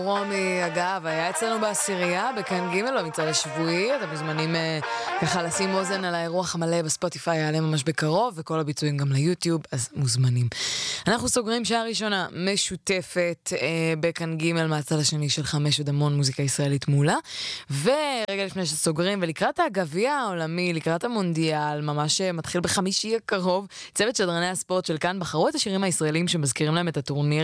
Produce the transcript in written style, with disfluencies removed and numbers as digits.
רומי, אגב, היה אצלנו בעשירייה, בכאן ג' במצעד השבועי. אתם מוזמנים ככה לשים אוזן על האירוח המלא בספוטיפיי, יעלה ממש בקרוב, וכל הביצועים גם ליוטיוב, אז מוזמנים. אנחנו סוגרים שעה ראשונה משותפת בכאן ג' מהצד השני של 5 עוד המון מוזיקה ישראלית מולה. ורגע לפני שסוגרים, ולקראת הגביע העולמי, לקראת המונדיאל, ממש מתחיל בחמישי הקרוב, צוות שדרני הספורט של כאן בחרו את השירים הישראלים שמזכירים להם את הטורניר